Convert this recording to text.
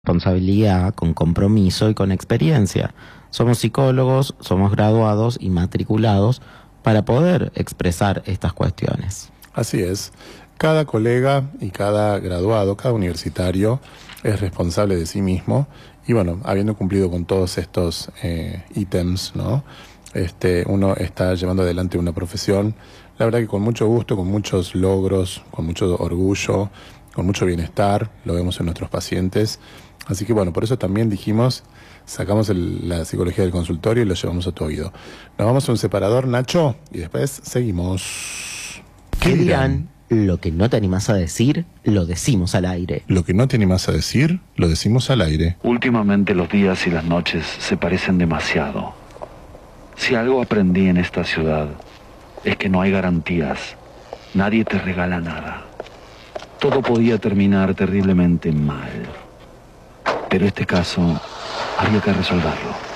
Responsabilidad, con compromiso y con experiencia. Somos psicólogos, somos graduados y matriculados para poder expresar estas cuestiones. Así es. Cada colega y cada graduado, cada universitario es responsable de sí mismo y bueno, habiendo cumplido con todos estos ítems, ¿no? Uno está llevando adelante una profesión, la verdad que con mucho gusto, con muchos logros, con mucho orgullo, con mucho bienestar, lo vemos en nuestros pacientes. Así que bueno, por eso también dijimos, sacamos la psicología del consultorio y lo llevamos a tu oído. Nos vamos a un separador, Nacho, y después seguimos. ¿Qué dirán? Lo que no te animás a decir, lo decimos al aire. Lo que no te animás a decir, lo decimos al aire. Últimamente los días y las noches se parecen demasiado. Si algo aprendí en esta ciudad, es que no hay garantías. Nadie te regala nada. Todo podía terminar terriblemente mal. Pero este caso había que resolverlo.